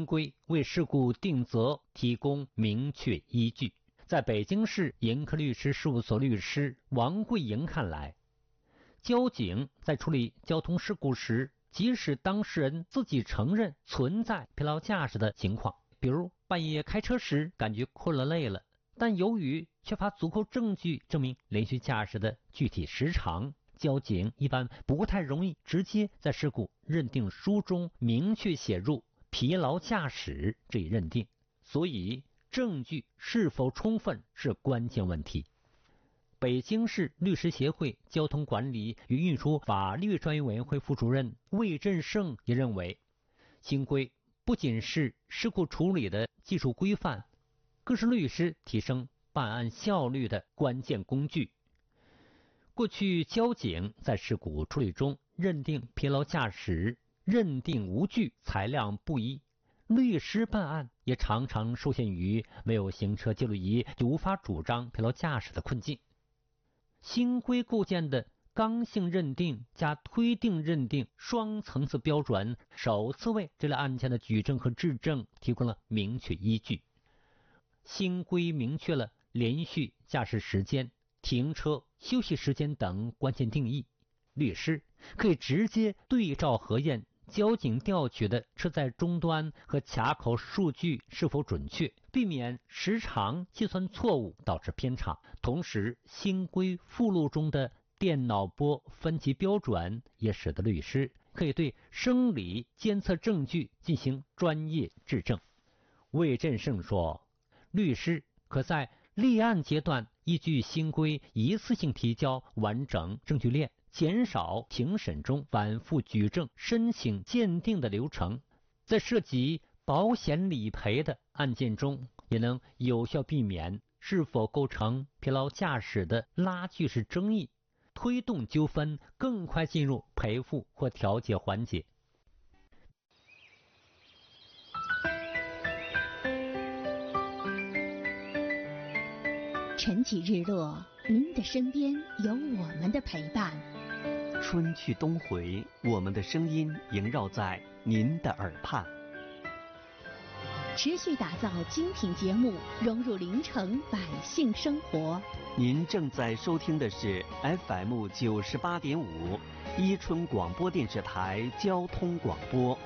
新规为事故定责提供明确依据。在北京市盈科律师事务所律师王桂莹看来，交警在处理交通事故时，即使当事人自己承认存在疲劳驾驶的情况，比如半夜开车时感觉困了累了，但由于缺乏足够证据证明连续驾驶的具体时长，交警一般不太容易直接在事故认定书中明确写入疲劳驾驶这一认定，所以证据是否充分是关键问题。北京市律师协会交通管理与运输法律专业委员会副主任魏振胜也认为，新规不仅是事故处理的技术规范，更是律师提升办案效率的关键工具。过去交警在事故处理中认定疲劳驾驶认定无据，裁量不一，律师办案也常常受限于没有行车记录仪就无法主张疲劳驾驶的困境。新规构建的刚性认定加推定认定双层次标准，首次为这类案件的举证和质证提供了明确依据。新规明确了连续驾驶时间、停车、休息时间等关键定义，律师可以直接对照核验交警调取的车载终端和卡口数据是否准确，避免时长计算错误导致偏差。同时，新规附录中的电脑波分级标准也使得律师可以对生理监测证据进行专业质证。魏振胜说，律师可在立案阶段依据新规一次性提交完整证据链，减少庭审中反复举证、申请鉴定的流程。在涉及保险理赔的案件中，也能有效避免是否构成疲劳驾驶的拉锯式争议，推动纠纷更快进入赔付或调解环节。 晨起日落，您的身边有我们的陪伴。 春去冬回，我们的声音萦绕在您的耳畔。 持续打造精品节目，融入临城百姓生活。 您正在收听的是 FM 98.5伊春广播电视台交通广播。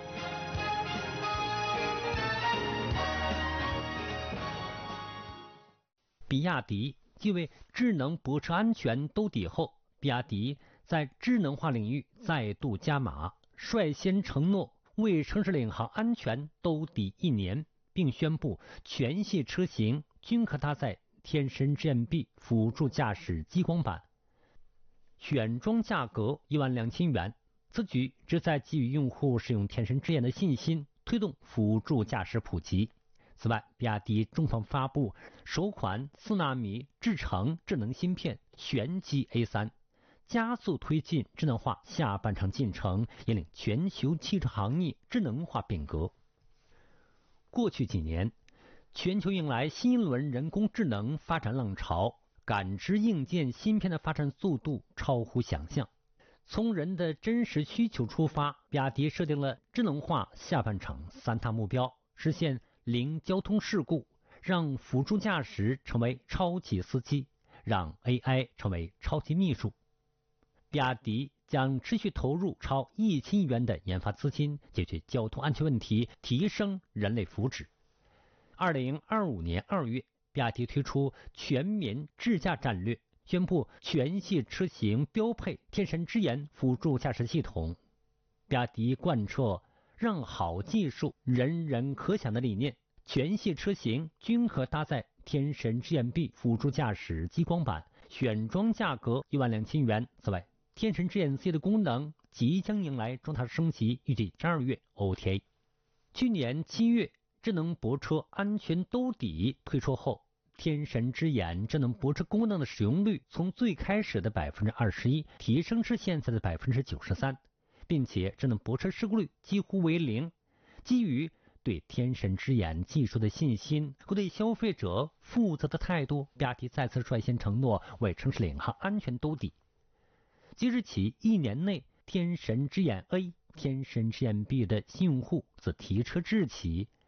比亚迪继为智能泊车安全兜底后，比亚迪在智能化领域再度加码，率先承诺为城市领航安全兜底1年，并宣布全系车型均可搭载天神之眼臂辅助驾驶激光板，选装价格12000元。此举旨在给予用户使用天神之眼的信心，推动辅助驾驶普及。此外，比亚迪重磅发布首款4纳米制程智能芯片玄机 A3， 加速推进智能化下半场进程，引领全球汽车行业智能化变革。过去几年，全球迎来新一轮人工智能发展浪潮，感知硬件芯片的发展速度超乎想象。从人的真实需求出发，比亚迪设定了智能化下半场3大目标，实现零交通事故，让辅助驾驶成为超级司机，让 AI 成为超级秘书。比亚迪将持续投入超1000亿元的研发资金，解决交通安全问题，提升人类福祉。2025年2月，比亚迪推出全民智驾战略，宣布全系车型标配天神之眼辅助驾驶系统。比亚迪贯彻让好技术人人可享的理念，全系车型均可搭载天神之眼臂辅助驾驶激光板，选装价格12000元。此外，天神之眼 C 的功能即将迎来重大升级，预计12月 OTA。 去年7月，智能泊车安全兜底推出后，天神之眼智能泊车功能的使用率从最开始的 21% 提升至现在的 93%， 并且智能泊车事故率几乎为0。基于对天神之眼技术的信心和对消费者负责的态度，比亚迪再次率先承诺为城市领航安全兜底。即日起1年内，天神之眼 A、天神之眼 B 的新用户自提车之日起，